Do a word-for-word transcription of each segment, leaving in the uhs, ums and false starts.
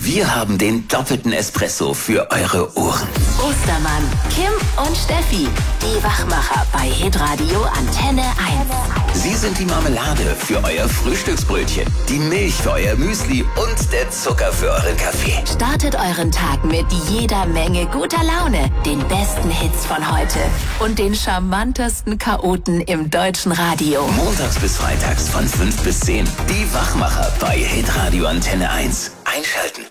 Wir haben den doppelten Espresso für eure Ohren. Ostermann, Kim und Steffi, die Wachmacher bei Hitradio Antenne eins. Sie sind die Marmelade für euer Frühstücksbrötchen, die Milch für euer Müsli und der Zucker für euren Kaffee. Startet euren Tag mit jeder Menge guter Laune, den besten Hits von heute und den charmantesten Chaoten im deutschen Radio. Montags bis freitags von fünf bis zehn. Die Wachmacher bei Hitradio Antenne eins. Einschalten.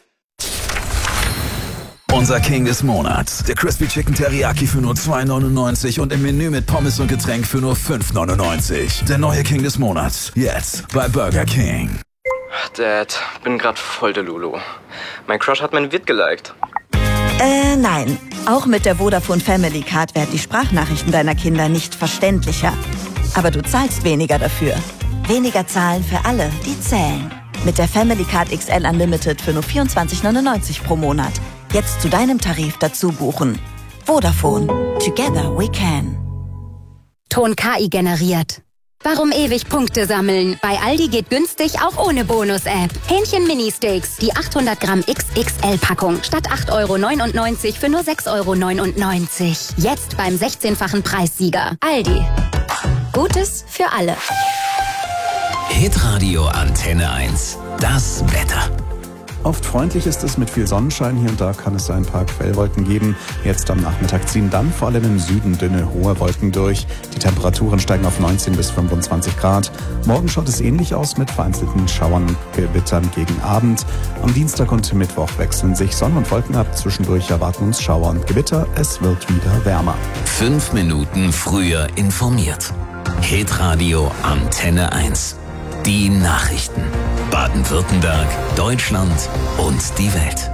Unser King des Monats. Der Crispy Chicken Teriyaki für nur zwei neunundneunzig und im Menü mit Pommes und Getränk für nur fünf neunundneunzig. Der neue King des Monats. Jetzt bei Burger King. Dad, bin grad voll der Lulu. Mein Crush hat mein Vid geliked. Äh, nein. Auch mit der Vodafone Family Card werden die Sprachnachrichten deiner Kinder nicht verständlicher. Aber du zahlst weniger dafür. Weniger zahlen für alle, die zählen. Mit der Family Card X L Unlimited für nur vierundzwanzig neunundneunzig pro Monat. Jetzt zu deinem Tarif dazu buchen. Vodafone. Together we can. Ton K I generiert. Warum ewig Punkte sammeln? Bei Aldi geht günstig auch ohne Bonus-App. Hähnchen Mini-Steaks, die achthundert Gramm X X L-Packung. Statt acht Euro neunundneunzig für nur sechs Euro neunundneunzig. Jetzt beim sechzehnfachen Preissieger. Aldi. Gutes für alle. Hitradio Antenne eins. Das Wetter. Oft freundlich ist es mit viel Sonnenschein. Hier und da kann es ein paar Quellwolken geben. Jetzt am Nachmittag ziehen dann vor allem im Süden dünne, hohe Wolken durch. Die Temperaturen steigen auf neunzehn bis fünfundzwanzig Grad. Morgen schaut es ähnlich aus mit vereinzelten Schauern und Gewittern gegen Abend. Am Dienstag und Mittwoch wechseln sich Sonne und Wolken ab. Zwischendurch erwarten uns Schauer und Gewitter. Es wird wieder wärmer. Fünf Minuten früher informiert. Hitradio Antenne eins. Die Nachrichten. Baden-Württemberg, Deutschland und die Welt.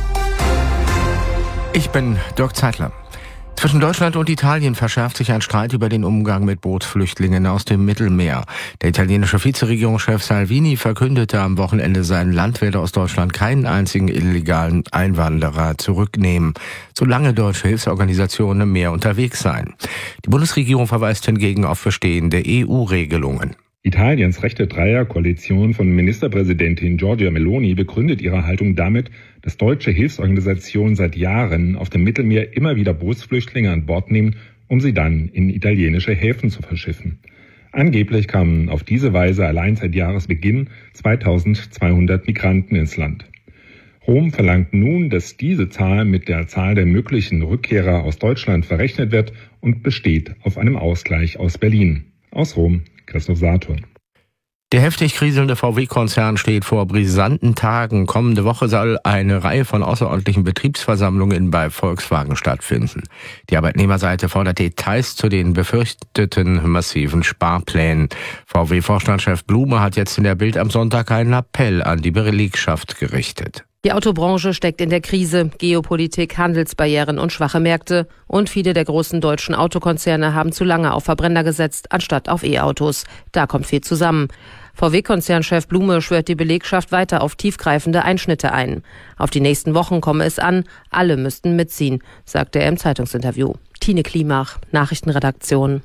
Ich bin Dirk Zeitler. Zwischen Deutschland und Italien verschärft sich ein Streit über den Umgang mit Bootsflüchtlingen aus dem Mittelmeer. Der italienische Vizeregierungschef Salvini verkündete am Wochenende, sein Land werde aus Deutschland keinen einzigen illegalen Einwanderer zurücknehmen, solange deutsche Hilfsorganisationen im Meer unterwegs seien. Die Bundesregierung verweist hingegen auf bestehende E U-Regelungen. Italiens rechte Dreierkoalition von Ministerpräsidentin Giorgia Meloni begründet ihre Haltung damit, dass deutsche Hilfsorganisationen seit Jahren auf dem Mittelmeer immer wieder Bootsflüchtlinge an Bord nehmen, um sie dann in italienische Häfen zu verschiffen. Angeblich kamen auf diese Weise allein seit Jahresbeginn zweitausendzweihundert Migranten ins Land. Rom verlangt nun, dass diese Zahl mit der Zahl der möglichen Rückkehrer aus Deutschland verrechnet wird und besteht auf einem Ausgleich aus Berlin. Aus Rom, Christoph Saturn. Der heftig kriselnde V W-Konzern steht vor brisanten Tagen. Kommende Woche soll eine Reihe von außerordentlichen Betriebsversammlungen bei Volkswagen stattfinden. Die Arbeitnehmerseite fordert Details zu den befürchteten massiven Sparplänen. V W-Vorstandschef Blume hat jetzt in der Bild am Sonntag einen Appell an die Belegschaft gerichtet. Die Autobranche steckt in der Krise. Geopolitik, Handelsbarrieren und schwache Märkte. Und viele der großen deutschen Autokonzerne haben zu lange auf Verbrenner gesetzt, anstatt auf E-Autos. Da kommt viel zusammen. V W-Konzernchef Blume schwört die Belegschaft weiter auf tiefgreifende Einschnitte ein. Auf die nächsten Wochen komme es an. Alle müssten mitziehen, sagte er im Zeitungsinterview. Tine Klimach, Nachrichtenredaktion.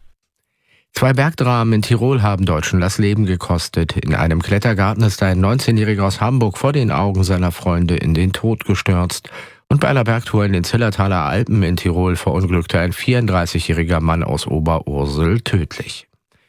Zwei Bergdramen in Tirol haben Deutschen das Leben gekostet. In einem Klettergarten ist ein neunzehnjähriger aus Hamburg vor den Augen seiner Freunde in den Tod gestürzt. Und bei einer Bergtour in den Zillertaler Alpen in Tirol verunglückte ein vierunddreißigjähriger Mann aus Oberursel tödlich.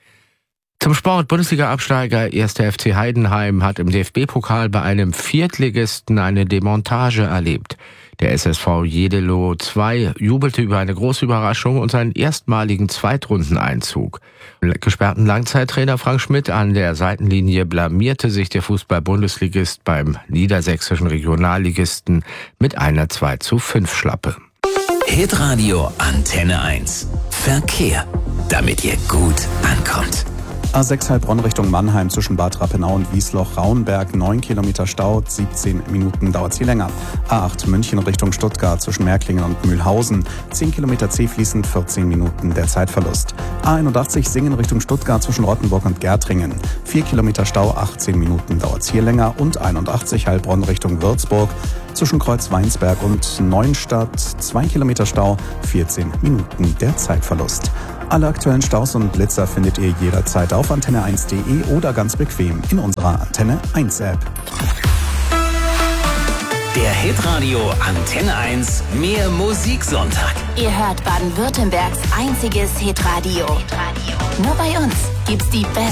Zum Sport. Bundesliga-Absteiger erster F C Heidenheim hat im D F B-Pokal bei einem Viertligisten eine Demontage erlebt. Der S S V Jeddelo zwei jubelte über eine große Überraschung und seinen erstmaligen Zweitrundeneinzug. Gesperrten Langzeittrainer Frank Schmidt an der Seitenlinie blamierte sich der Fußball-Bundesligist beim niedersächsischen Regionalligisten mit einer zwei zu fünf Schlappe. Hitradio Antenne eins. Verkehr, damit ihr gut ankommt. A sechs Heilbronn Richtung Mannheim zwischen Bad Rappenau und Wiesloch-Rauenberg, neun Kilometer Stau, siebzehn Minuten dauert sie länger. A acht München Richtung Stuttgart zwischen Märklingen und Mühlhausen, zehn Kilometer zäh fließend, vierzehn Minuten der Zeitverlust. A einundachtzig Singen Richtung Stuttgart zwischen Rottenburg und Gärtringen, vier Kilometer Stau, achtzehn Minuten dauert es hier länger. Und einundachtzig Heilbronn Richtung Würzburg zwischen Kreuz-Weinsberg und Neuenstadt, zwei Kilometer Stau, vierzehn Minuten der Zeitverlust. Alle aktuellen Staus und Blitzer findet ihr jederzeit auf antenne eins punkt de oder ganz bequem in unserer Antenne eins App. Der Hitradio Antenne eins Mehr Musiksonntag. Ihr hört Baden-Württembergs einziges Hitradio. Hitradio. Nur bei uns gibt's die besten